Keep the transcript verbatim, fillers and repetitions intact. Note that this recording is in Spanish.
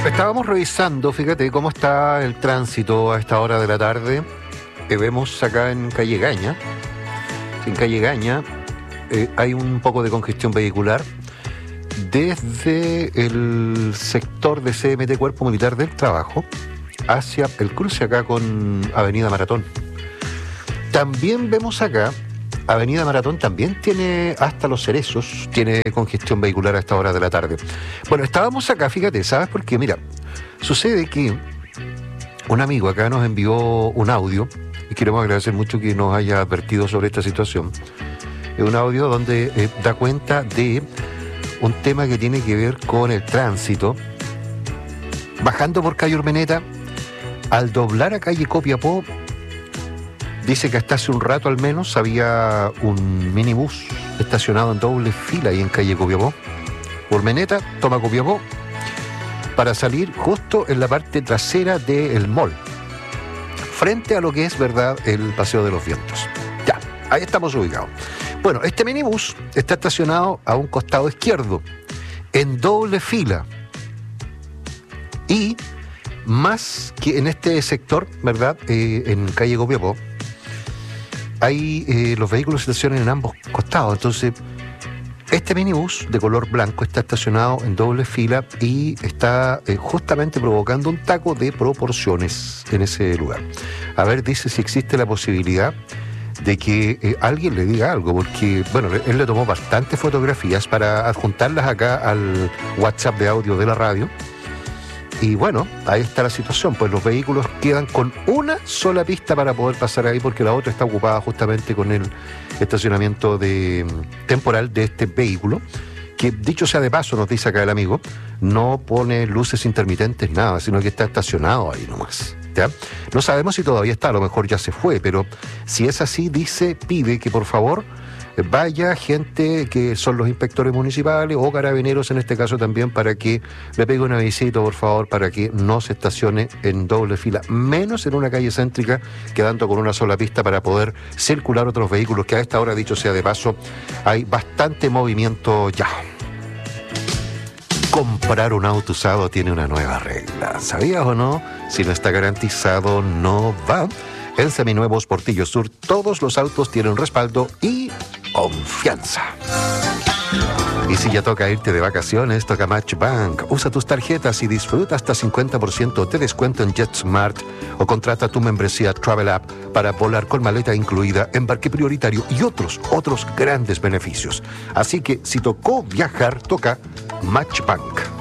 Estábamos revisando, fíjate, cómo está el tránsito a esta hora de la tarde. Eh, vemos acá en Calle Gaña, en Calle Gaña eh, hay un poco de congestión vehicular desde el sector de C M T Cuerpo Militar del Trabajo hacia el cruce acá con Avenida Maratón. También vemos acá, Avenida Maratón también tiene, hasta Los Cerezos, tiene congestión vehicular a esta hora de la tarde. Bueno, estábamos acá, fíjate, ¿sabes por qué? Mira, sucede que un amigo acá nos envió un audio, y queremos agradecer mucho que nos haya advertido sobre esta situación. Es un audio donde eh, da cuenta de un tema que tiene que ver con el tránsito. Bajando por calle Urmeneta, al doblar a calle Copiapó, dice que hasta hace un rato al menos había un minibús estacionado en doble fila ahí en calle Copiapó. Urmeneta, toma Copiapó, para salir justo en la parte trasera del mall, frente a lo que es, verdad, el Paseo de los Vientos. Ya, ahí estamos ubicados. Bueno, este minibús está estacionado a un costado izquierdo, en doble fila. Y más que en este sector, ¿verdad?, eh, en calle Copiapó, hay eh, los vehículos se estacionan en ambos costados. Entonces, este minibús de color blanco está estacionado en doble fila y está eh, justamente provocando un taco de proporciones en ese lugar. A ver, dice si existe la posibilidad de que eh, alguien le diga algo, porque, bueno, él le tomó bastantes fotografías para adjuntarlas acá al WhatsApp de audio de la radio. Y bueno, ahí está la situación, pues los vehículos quedan con una sola pista para poder pasar ahí, porque la otra está ocupada justamente con el estacionamiento de, temporal de este vehículo, que, dicho sea de paso, nos dice acá el amigo, no pone luces intermitentes, nada, sino que está estacionado ahí nomás, ¿ya? No sabemos si todavía está, a lo mejor ya se fue, pero si es así, dice, pide que por favor vaya gente que son los inspectores municipales o carabineros en este caso también, para que le pegue una visita, por favor, para que no se estacione en doble fila, menos en una calle céntrica, quedando con una sola pista para poder circular otros vehículos, que a esta hora, dicho sea de paso, hay bastante movimiento ya. Comprar un auto usado tiene una nueva regla, ¿sabías o no? Si no está garantizado, no va. En Seminuevos Portillo Sur, todos los autos tienen respaldo y confianza. Y si ya toca irte de vacaciones, toca Match Bank. Usa tus tarjetas y disfruta hasta cincuenta por ciento de descuento en JetSmart, o contrata tu membresía Travel App para volar con maleta incluida, embarque prioritario y otros, otros grandes beneficios. Así que si tocó viajar, toca Match Bank.